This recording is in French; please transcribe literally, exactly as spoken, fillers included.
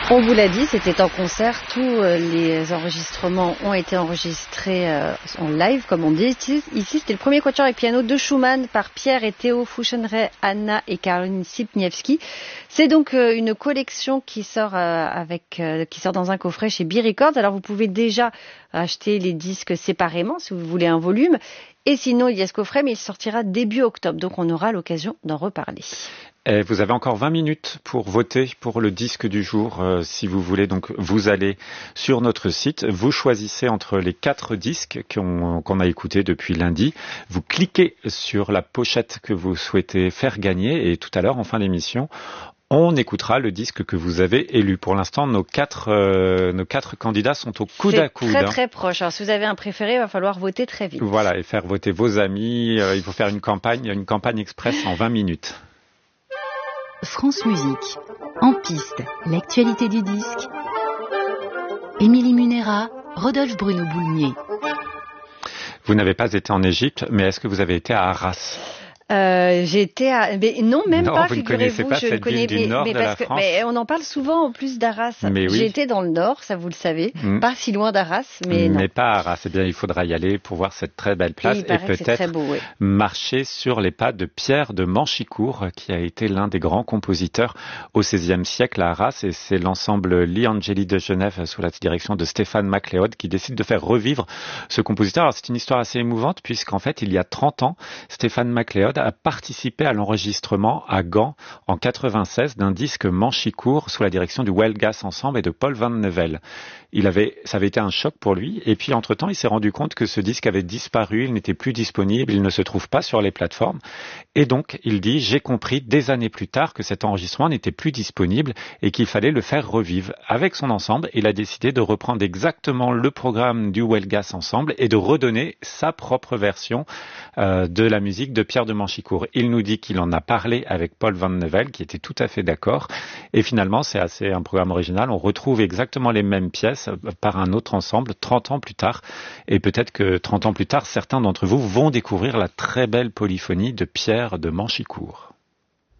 On vous l'a dit, c'était en concert. Tous les enregistrements ont été enregistrés en live, comme on dit ici. Ici, c'était le premier quatuor avec piano de Schumann par Pierre et Théo Fouchenray, Anna et Caroline Sipniewski. C'est donc une collection qui sort avec, qui sort dans un coffret chez Be Records. Alors, vous pouvez déjà acheter les disques séparément si vous voulez un volume. Et sinon, il y a ce coffret, mais il sortira début octobre. Donc, on aura l'occasion d'en reparler. Et vous avez encore vingt minutes pour voter pour le disque du jour, euh, si vous voulez. Donc, vous allez sur notre site, vous choisissez entre les quatre disques qu'on, qu'on a écoutés depuis lundi. Vous cliquez sur la pochette que vous souhaitez faire gagner et tout à l'heure, en fin d'émission, on écoutera le disque que vous avez élu. Pour l'instant, nos quatre, euh, nos quatre candidats sont au coude à coude. C'est très très proche. Alors, si vous avez un préféré, il va falloir voter très vite. Voilà, et faire voter vos amis. Euh, il faut faire une campagne, une campagne express en vingt minutes. France Musique, en piste, l'actualité du disque. Émilie Munera, Rodolphe Bruno Boulmier. Vous n'avez pas été en Égypte, mais est-ce que vous avez été à Arras ? Euh, j'ai été à... Mais non, même non, pas, vous figurez-vous. Ne pas je cette ne connais ville du nord mais de parce la France. Que, mais on en parle souvent en plus d'Arras. Mais oui. J'ai été dans le nord, ça vous le savez. Mm. Pas si loin d'Arras, mais non. Mais pas à Arras. Eh bien, il faudra y aller pour voir cette très belle place et, et peut-être beau, oui. marcher sur les pas de Pierre de Manchicourt, qui a été l'un des grands compositeurs au seizième siècle à Arras. Et c'est l'ensemble Lee Angeli de Genève, sous la direction de Stéphane MacLeod, qui décide de faire revivre ce compositeur. Alors, c'est une histoire assez émouvante, puisqu'en fait, il y a trente ans, Stéphane MacLeod a participé à l'enregistrement à Gand en quatre-vingt-seize d'un disque Manchicourt sous la direction du Welgas Ensemble et de Paul Van Nevel. Il avait, ça avait été un choc pour lui et puis entre-temps il s'est rendu compte que ce disque avait disparu, il n'était plus disponible, il ne se trouve pas sur les plateformes et donc il dit j'ai compris des années plus tard que cet enregistrement n'était plus disponible et qu'il fallait le faire revivre. Avec son ensemble, il a décidé de reprendre exactement le programme du Welgas Ensemble et de redonner sa propre version euh, de la musique de Pierre de Manchicourt. Il nous dit qu'il en a parlé avec Paul Van Nevel qui était tout à fait d'accord et finalement c'est assez un programme original, on retrouve exactement les mêmes pièces par un autre ensemble trente ans plus tard et peut-être que trente ans plus tard certains d'entre vous vont découvrir la très belle polyphonie de Pierre de Manchicourt.